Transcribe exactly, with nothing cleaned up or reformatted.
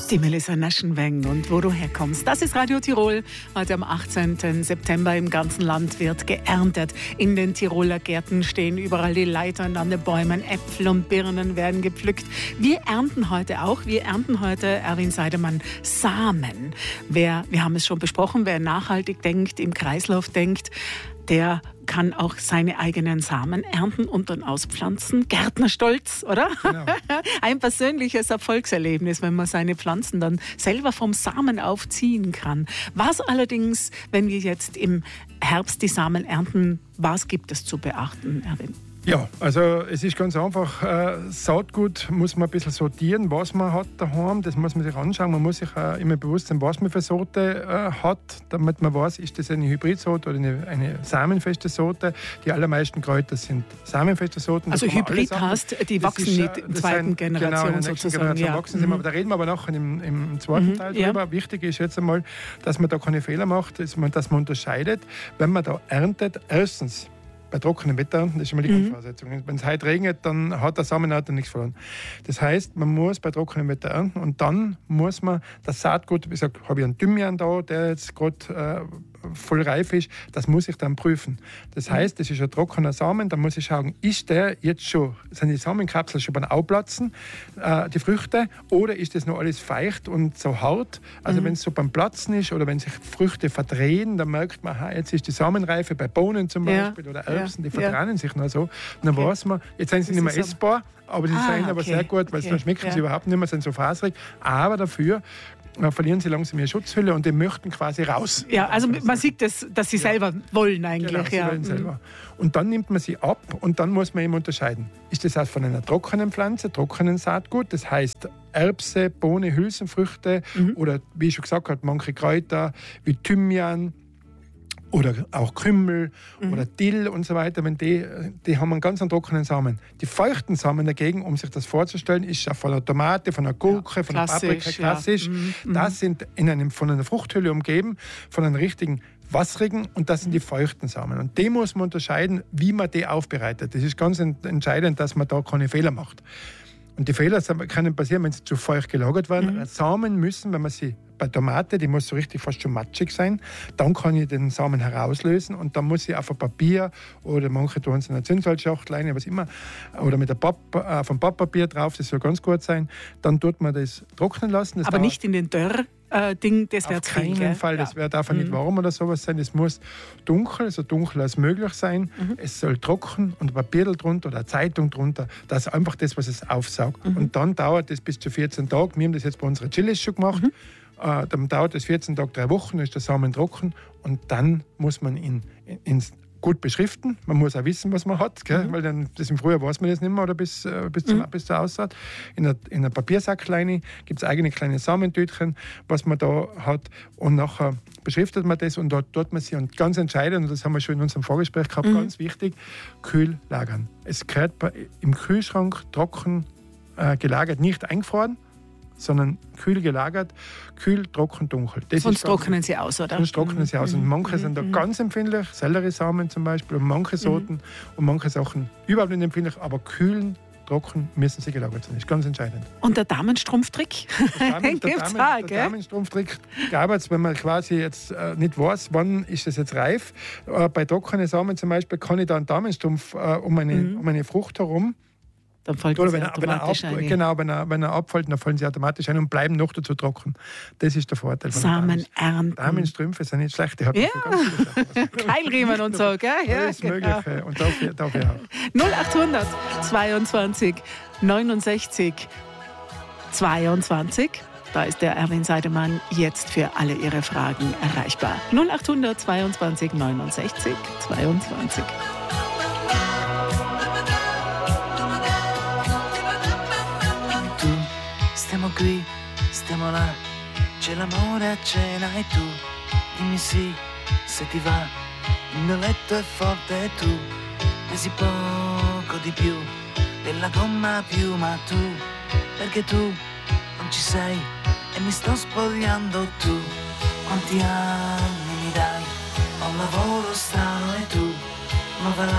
Die Melissa Naschenweng und wo du herkommst. Das ist Radio Tirol. Heute am achtzehnten September im ganzen Land wird geerntet. In den Tiroler Gärten stehen überall die Leitern an den Bäumen. Äpfel und Birnen werden gepflückt. Wir ernten heute auch. Wir ernten heute, Erwin Seidemann, Samen. Wer, wir haben es schon besprochen, wer nachhaltig denkt, im Kreislauf denkt, der kann auch seine eigenen Samen ernten und dann auspflanzen. Gärtnerstolz, oder? Genau. Ein persönliches Erfolgserlebnis, wenn man seine Pflanzen dann selber vom Samen aufziehen kann. Was allerdings, wenn wir jetzt im Herbst die Samen ernten, was gibt es zu beachten, Erwin? Ja, also es ist ganz einfach, äh, Saatgut muss man ein bisschen sortieren, was man hat daheim, das muss man sich anschauen. Man muss sich äh, immer bewusst sein, was man für Sorte äh, hat, damit man weiß, ist das eine Hybridsorte oder eine, eine samenfeste Sorte. Die allermeisten Kräuter sind samenfeste Sorten. Also Hybrid heißt, die wachsen ist, nicht in der zweiten sind, Generation genau, in der nächsten sozusagen. Generation ja. wachsen sie, mhm. aber da reden wir aber nachher im, im zweiten mhm, Teil drüber. Ja. Wichtig ist jetzt einmal, dass man da keine Fehler macht, dass man, dass man unterscheidet, wenn man da erntet, erstens, bei trockenem Wetter, das ist immer die mhm. Grundvoraussetzung. Wenn es heute regnet, dann hat der Samenernte nichts verloren. Das heißt, man muss bei trockenem Wetter ernten und dann muss man das Saatgut, ich sage, habe ich einen Thymian da, der jetzt gerade äh, voll reif ist, das muss ich dann prüfen. Das heißt, das ist ein trockener Samen, da muss ich schauen, ist der jetzt schon, sind die Samenkapseln schon beim Aufplatzen, äh, die Früchte, oder ist das noch alles feucht und so hart? Also mhm. wenn es so beim Platzen ist oder wenn sich Früchte verdrehen, dann merkt man, aha, jetzt ist die Samenreife bei Bohnen zum Beispiel ja. oder Erbsen, die verdrehen ja. sich noch so. Und dann okay. weiß man, jetzt sind sie das nicht mehr essbar, aber sie ah, sind aber okay. sehr gut, weil okay. dann schmecken ja. sie überhaupt nicht mehr, sind so faserig, aber dafür verlieren sie langsam ihre Schutzhülle und die möchten quasi raus. Ja, also man sieht, das, dass sie ja. selber wollen eigentlich. Genau, sie ja. wollen selber. Und dann nimmt man sie ab und dann muss man eben unterscheiden. Ist das auch von einer trockenen Pflanze, trockenen Saatgut, das heißt Erbse, Bohne, Hülsenfrüchte mhm. oder wie ich schon gesagt habe, manche Kräuter wie Thymian, oder auch Kümmel mhm. oder Dill und so weiter, wenn die, die haben einen ganz trockenen Samen. Die feuchten Samen dagegen, um sich das vorzustellen, ist von einer Tomate, von einer Gurke, ja, von einer Paprika, klassisch. Ja. Mhm. Das sind in einem, von einer Fruchthülle umgeben, von einem richtigen wasserigen und das sind die feuchten Samen. Und die muss man unterscheiden, wie man die aufbereitet. Das ist ganz entscheidend, dass man da keine Fehler macht. Und die Fehler können passieren, wenn sie zu feucht gelagert werden. Mhm. Samen müssen, wenn man sie bei Tomate, die muss so richtig fast schon matschig sein, dann kann ich den Samen herauslösen und dann muss ich auf ein Papier oder manche tun es in einer Zündsalzschachtel, was immer, oder mit Papp, äh, vom Papppapier drauf, das soll ganz gut sein, dann tut man das trocknen lassen. Das aber nicht in den Dörr? Äh, Ding, das wäre auf keinen viel, Fall, das ja. darf mhm. nicht warm oder sowas sein. Es muss dunkel, so dunkel als möglich sein. Mhm. Es soll trocken und ein Papier drunter oder eine Zeitung drunter. Das ist einfach das, was es aufsaugt. Mhm. Und dann dauert es bis zu vierzehn Tage. Wir haben das jetzt bei unseren Chilis schon gemacht. Mhm. Äh, dann dauert es vierzehn Tage, drei Wochen, dann ist der Samen trocken und dann muss man ihn ins gut beschriften. Man muss auch wissen, was man hat, gell? Mhm. Weil dann, das im Frühjahr weiß man das nicht mehr oder bis, äh, bis, zum, mhm. bis zur Aussaat. In einer Papiersackleine gibt es eigene kleine Samentütchen, was man da hat und nachher beschriftet man das und dort tut man sie. Und ganz entscheidend, und das haben wir schon in unserem Vorgespräch gehabt, mhm. ganz wichtig, kühl lagern. Es gehört im Kühlschrank trocken äh, gelagert, nicht eingefroren, sondern kühl gelagert, kühl, trocken, dunkel. Das sonst trocknen sie aus, oder? Sonst trocknen sie aus. Und manche mhm. sind da ganz empfindlich, Selleriesamen zum Beispiel, und manche Sorten mhm. und manche Sachen überhaupt nicht empfindlich, aber kühlen, trocken müssen sie gelagert sein. Das ist ganz entscheidend. Und der Damenstrumpftrick? Den gibt es auch, gell? Der Damenstrumpftrick gab es, wenn man quasi jetzt äh, nicht weiß, wann ist das jetzt reif. Äh, bei trockenen Samen zum Beispiel kann ich da einen Damenstrumpf äh, um, eine, mhm. um eine Frucht herum. Dann fällt Oder sie wenn er, automatisch wenn er ab, ein. Genau, wenn er, wenn er abfällt, dann fallen sie automatisch ein und bleiben noch dazu trocken. Das ist der Vorteil. Samen ernten. Damenstrümpfe sind nicht schlecht. Ich ja. Keilriemen und so, gell? Ja, alles genau. Mögliche. Und dafür, dafür auch. null achthundert zweiundzwanzig neunundsechzig zweiundzwanzig. Da ist der Erwin Seidemann jetzt für alle Ihre Fragen erreichbar. null achthundert zweiundzwanzig neunundsechzig zweiundzwanzig. Stiamo qui, stiamo là, c'è l'amore a cena e tu dimmi sì, se ti va, il mio letto è forte e tu pesi poco di più della gomma più, ma tu, perché tu non ci sei e mi sto spogliando tu, quanti anni mi dai, ho un lavoro strano e tu non